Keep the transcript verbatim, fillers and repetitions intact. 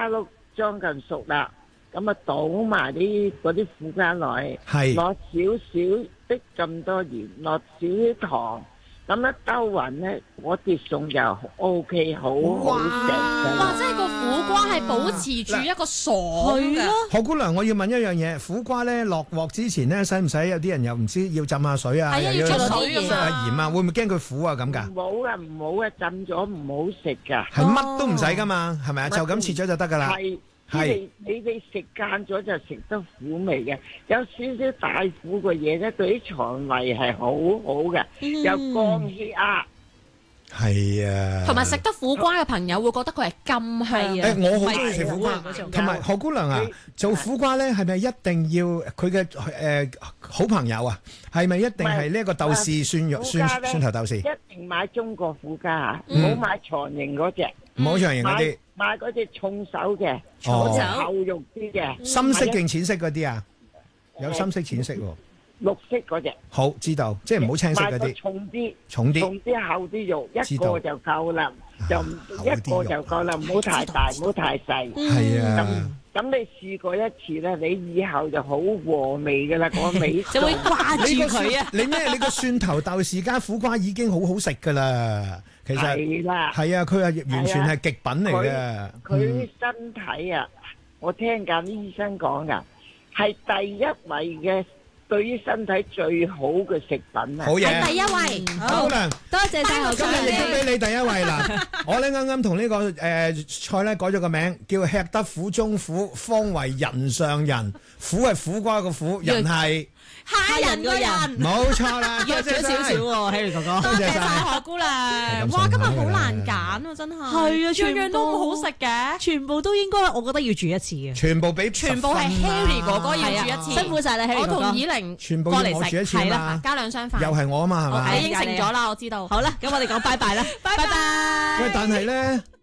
瓜碌將近熟啦，咁啊倒埋啲嗰啲苦瓜落去， 係落少少的咁多鹽，落少少糖。咁一兜勻咧，嗰碟餸就 O K， 好好食㗎。 哇！即係個苦瓜係保持住一個爽嘅。 何姑娘，我要問一樣嘢，苦瓜咧落鑊之前咧，使唔使有啲人又唔知要浸下水啊？ 係啊， 又要浸水咁啊鹽啊，會唔會驚佢苦啊咁㗎？ 唔好啊，唔好啊，浸咗唔好食㗎。 係乜都唔使㗎嘛，係咪啊？就咁切咗就得㗎啦。 係。 係你你哋食慣咗就食得苦味嘅，有少少大苦嘅嘢咧，對啲腸胃係好好嘅，有降血壓。 係啊， 同埋食得苦瓜嘅朋友會覺得佢係甘香啊！ 誒，我好中意食苦瓜，同埋何姑娘啊，做苦瓜咧係咪一定要佢嘅誒好朋友啊？係咪一定係呢一個豆豉蒜肉蒜蒜頭豆豉？ 一定買中國苦瓜啊，唔好買長形嗰隻， 唔好長形嗰啲， 買嗰隻重手嘅， 哦， 厚肉啲嘅， 深色定淺色嗰啲啊？有深色、淺色喎。 綠色嗰隻， 好知道，即係唔好青色嗰啲， 重啲， 重啲， 重啲厚啲肉，一個就夠啦，就一個就夠啦，唔好太大，唔好太細。 係啊， 咁你試過一次咧，你以後就好和味噶啦，嗰味就會掛住佢啊！ 你咩？你個蒜頭豆豉加苦瓜已經好好食噶啦，其實係啦， 係啊，佢係完全係極品嚟嘅。 佢身體啊，我聽緊啲醫生講噶，係第一位嘅。對於身體最好嘅食品啊！ 好嘢， 係第一位。 好娘， 多謝晒何姑娘。 今日亦都俾你第一位啦！我咧啱啱同呢個誒菜咧改咗個名，叫吃得苦中苦，方為人上人。苦係苦瓜個苦，人係蝦人個人， 冇錯啦， 弱咗少少喎，Harry哥哥。 多謝晒何姑娘。哇，今日好難揀啊，真係。係啊，樣樣都好好食嘅， 全部都應該，我覺得要煮一次嘅。 全部俾全部係 Harry 哥哥要煮一次， 辛苦晒啦，Harry 哥哥。 我同以玲全部要我煮一次啊嘛， 加兩雙飯。 又係我啊嘛，係咪？ 我應承咗啦，我知道。 好啦，咁我哋講拜拜啦， 拜拜。 喂，但係咧。